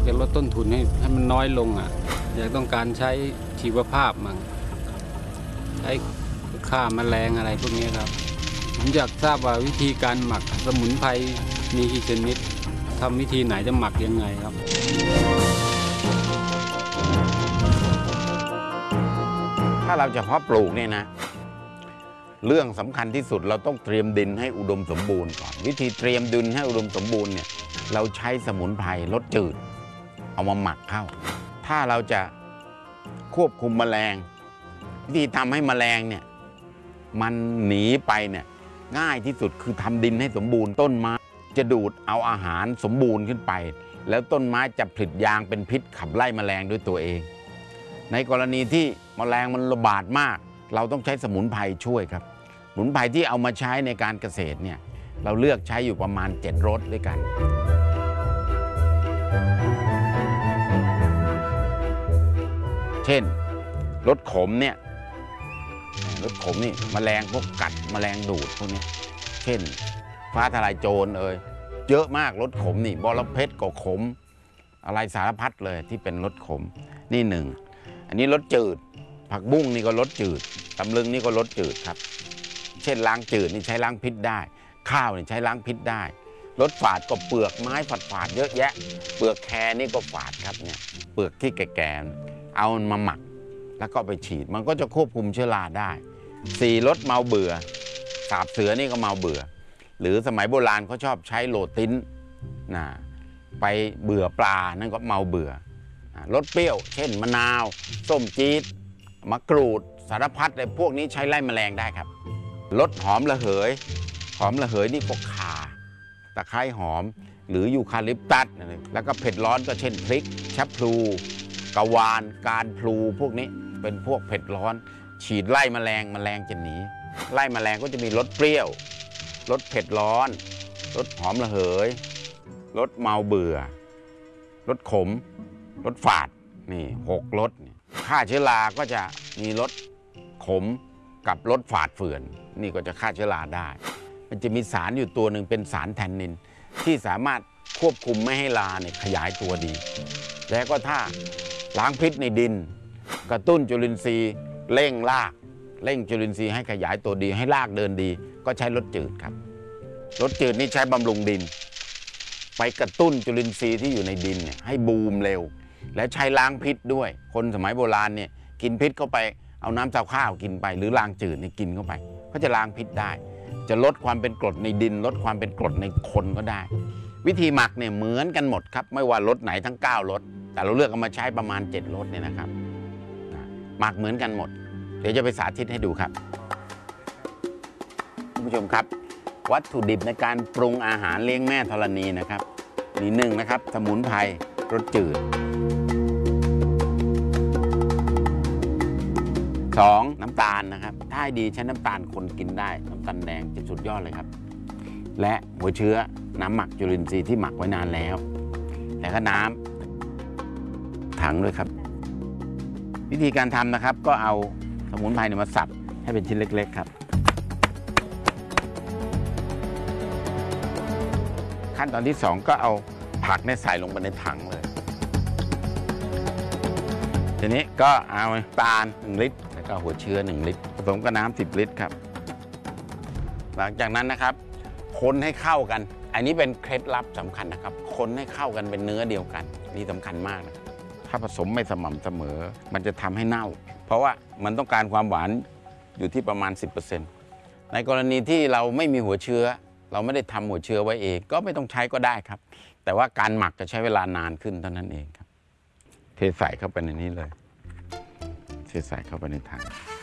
จะลดต้นทุนให้มันน้อยลงอยากต้องการใช้ชีวภาพมั่งใช้ฆ่าแมลงอะไรพวกนี้ครับผมอยากทราบว่าวิธีการหมักสมุนไพรมีกี่ชนิดทำวิธีไหนจะหมักยังไงครับถ้าเราจะเพาะปลูกเนี่ยนะเรื่องสำคัญที่สุดเราต้องเตรียมดินให้อุดมสมบูรณ์ก่อนวิธีเตรียมดินให้อุดมสมบูรณ์เนี่ยเราใช้สมุนไพรรสจืดเอามาหมักเข้าถ้าเราจะควบคุมแมลงวิธีทำให้แมลงเนี่ยมันหนีไปเนี่ยง่ายที่สุดคือทำดินให้สมบูรณ์ต้นไม้จะดูดเอาอาหารสมบูรณ์ขึ้นไปแล้วต้นไม้จะผลิตยางเป็นพิษขับไล่แมลงด้วยตัวเองในกรณีที่แมลงมันระบาดมากเราต้องใช้สมุนไพรช่วยครับสมุนไพรที่เอามาใช้ในการเกษตรเนี่ยเราเลือกใช้อยู่ประมาณ7 รสด้วยกันเช่นรสขมเนี่ยรสขมนี่แมลงพวกกัดแมลงดูดพวกนี้เช่นฟ้าทลายโจรเยอะมากรสขมนี่บอระเพ็ดก็ขมอะไรสารพัดเลยที่เป็นรสขมนี่หนึ่งอันนี้รสจืดผักบุ้งนี่ก็รสจืดตำลึงนี่ก็รสจืดครับเช่นล้างจืดนี่ใช้ล้างพิษได้ข้าวนี่ใช้ล้างพิษได้รสฝาดก็เปลือกไม้ฝาดเยอะแยะเปลือกแครนี่ก็ฝาดครับเนี่ยเปลือกที่แก่ๆเอามาหมักแล้วก็ไปฉีดมันก็จะควบคุมเชื้อราได้4 รสเมาเบื่อสาบเสือนี่ก็เมาเบื่อหรือสมัยโบราณเขาชอบใช้โลติ้นไปเบื่อปลานั่นก็เมาเบื่อรสเปรี้ยวเช่นมะนาวส้มจี๊ดมะกรูดสารพัดเลยพวกนี้ใช้ไล่แมลงได้ครับรสหอมระเหยนี่ก็ข่าตะไคร้หอมหรือยูคาลิปตัสแล้วก็เผ็ดร้อนก็เช่นพริกชะพลูกะวานการพลูพวกนี้เป็นพวกเผ็ดร้อนฉีดไล่แมลงจะหนีไล่แมลงก็จะมีรสเปรี้ยวรสเผ็ดร้อนรสหอมระเหยรสเมาเบื่อรสขมรสฝาดนี่6 รสฆ่าเชื้อราก็จะมีรสขมกับรสฝาดเฝื่อนนี่ก็จะฆ่าเชื้อราได้มันจะมีสารอยู่ตัวหนึ่งเป็นสารแทนนินที่สามารถควบคุมไม่ให้ราเนี่ยขยายตัวดีแล้วก็ถ้าล้างพิษในดินกระตุ้นจุลินทรีย์เร่งจุลินทรีย์ให้ขยายตัวดีให้รากเดินดีก็ใช้รสจืดครับรสจืดนี่ใช้บำรุงดินไปกระตุ้นจุลินทรีย์ที่อยู่ในดินเนี่ยให้บูมเร็วและใช้ล้างพิษด้วยคนสมัยโบราณเนี่ยกินพิษเข้าไปเอาน้ำเต้าข้าวกินไปหรือล้างจืดนี่กินเข้าไปก็จะล้างพิษได้จะลดความเป็นกรดในดินลดความเป็นกรดในคนก็ได้วิธีหมักเนี่ยเหมือนกันหมดครับไม่ว่ารสไหนทั้ง9 รสแต่เราเลือกเอามาใช้ประมาณ7 รสเนี่ยนะครับหมักเหมือนกันหมดเดี๋ยวจะไปสาธิตให้ดูครับคุณผู้ชมครับวัตถุดิบในการปรุงอาหารเลี้ยงแม่ธรณีนะครับนี่1นะครับสมุนไพรรสจืด2น้ำตาลนะครับถ้าให้ดีใช้น้ำตาลคนกินได้น้ำตาลแดงจะสุดยอดเลยครับและหัวเชื้อน้ำหมักจุลินทรีย์ที่หมักไว้นานแล้วแล้วก็น้ำถังด้วยครับวิธีการทำนะครับก็เอาสมุนไพรมาสับให้เป็นชิ้นเล็กๆครับขั้นตอนที่2ก็เอาผักใส่ลงไปในถังเลยทีนี้ก็เอาน้ำตาล1 ลิตรแล้วก็หัวเชื้อ1 ลิตรผสมกับน้ำ10 ลิตรครับหลังจากนั้นนะครับคนให้เข้ากันอันนี้เป็นเคล็ดลับสำคัญนะครับคนให้เข้ากันเป็นเนื้อเดียวกันนี่สำคัญมากนะถ้าผสมไม่สม่ำเสมอมันจะทำให้เน่าเพราะว่ามันต้องการความหวานอยู่ที่ประมาณ 10% ในกรณีที่เราไม่มีหัวเชื้อเราไม่ได้ทำหัวเชื้อไว้เองก็ไม่ต้องใช้ก็ได้ครับแต่ว่าการหมักจะใช้เวลานานขึ้นเท่านั้นเองครับเทใส่เข้าไปในนี้เลยเทใส่เข้าไปในถัง